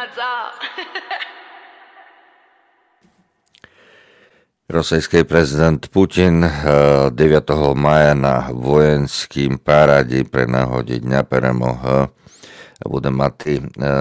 Rosijský prezident Putin 9. maja na vojenským parádi pre náhode Dňa Перемоги bude mať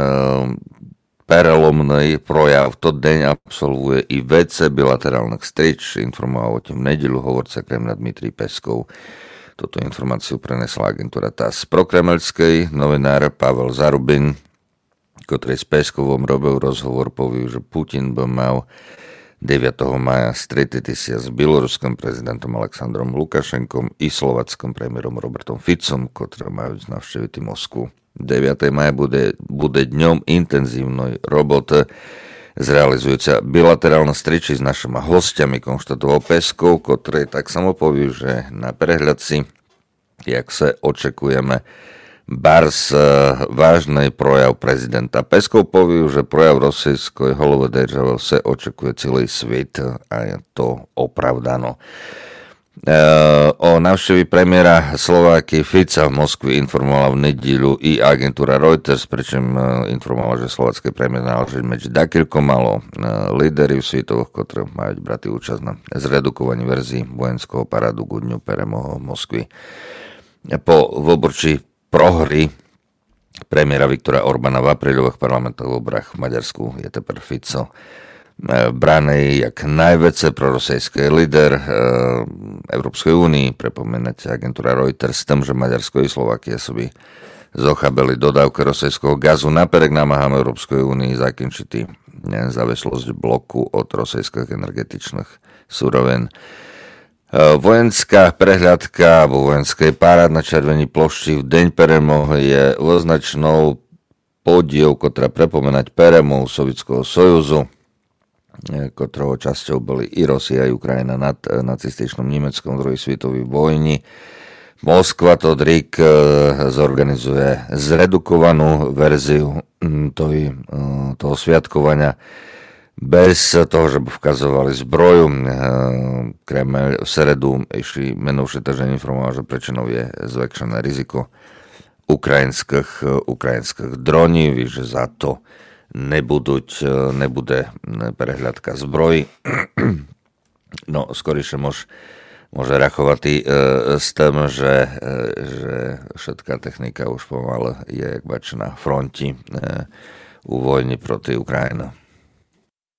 prelomný projav. V ten deň absolvuje i WC bilaterálnych stretch, informoval o tým v nedeľu hovorca Kremľa Dmitrij Peskov. Toto informáciu prenesla agentúra TASS. Prokremeľský novinár Pavel Zarubin, ktorý s Peskovom robil rozhovor, povedal, že Putin by mal 9. maja stretnúť sa s bieloruským prezidentom Aleksandrom Lukašenkom i slovackým premiérom Robertom Ficom, ktorí majú navštíviť Moskvu. 9. maja bude dňom intenzívnej roboty zrealizujúca bilaterálne streči s našimi hostiami, konštatoval Peskov, ktorý tak samo povie, že na prehľadci, jak sa očakujeme, bars vážny projav prezidenta. Peskov povie, že projav rosijskoj hlavy države sa očakuje celý svet a je to opravdano. O návštevi premiéra Slováky Fica v Moskvi informovala v nedeľu i agentúra Reuters, pričom informovala, že slovácky premiér naloží medzi dakilko malo líderov svetoch, ktorí majú brať účasť na zredukovaní verzií vojenského parádu k Dňu Перемоги v Moskvi. Po voľby prohry premiéra Viktora Orbána v aprílových parlamentných voľbách v Maďarsku je teper Fico braný jak najväčší prorosijský líder Európskej únii. Pripomínate agentúra Reuters s tým, že Maďarsko i Slovakia sobie zochabili dodávky rosijského gazu. Napriek námahám Európskej únii zakončiť závislosť bloku od rosijských energetičných surovín. Vojenská prehľadka alebo vojenský parád na Červenej plošti v Deň Перемоги je označnou podiel, ktorá prepomínať Перемогу Sovietskeho sojuzu, ktorého časťou boli i Rusia i Ukrajina nad nacističnom Nemeckom v druhej svetovej vojni. Moskva to Drik zorganizuje zredukovanú verziu toho sviatkovania bez toho, že by vkazovali zbroju. Kreml v sredu ešte menovšie týždeň informoval, že prečinou je zväčšené riziko ukrajinských droní, že za to nebude prehľadka zbroji. No, skoríše môže rachovať s tým, že všetká technika už pomaly je jak bač na fronti u vojny proti Ukrajine.